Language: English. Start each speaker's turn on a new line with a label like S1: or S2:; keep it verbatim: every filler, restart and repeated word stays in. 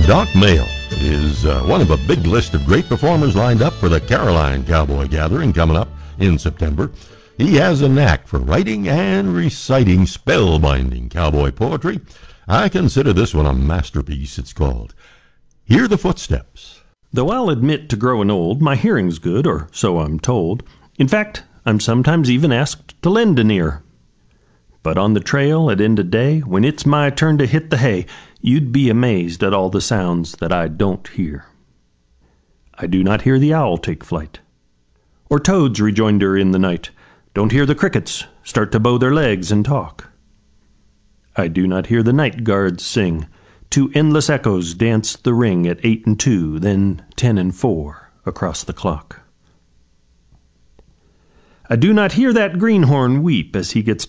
S1: Doc Mayle is uh, one of a big list of great performers lined up for the Caroline Cowboy Gathering coming up in September. He has a knack for writing and reciting spellbinding cowboy poetry. I consider this one a masterpiece. It's called Hear the Footsteps.
S2: Though I'll admit to growing old, my hearing's good, or so I'm told. In fact, I'm sometimes even asked to lend an ear. But on the trail at end of day, when it's my turn to hit the hay, you'd be amazed at all the sounds that I don't hear. I do not hear the owl take flight, or toad's rejoinder in the night. Don't hear the crickets start to bow their legs and talk. I do not hear the night guards sing. Two endless echoes dance the ring at eight and two, then ten and four across the clock. I do not hear that greenhorn weep as he gets